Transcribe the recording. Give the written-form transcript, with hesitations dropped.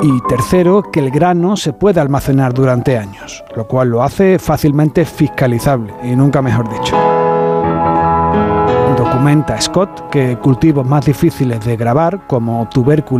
Y tercero, que el grano se puede almacenar durante años, lo cual lo hace fácilmente fiscalizable, y nunca mejor dicho. Documenta Scott que cultivos más difíciles de grabar, como tubérculos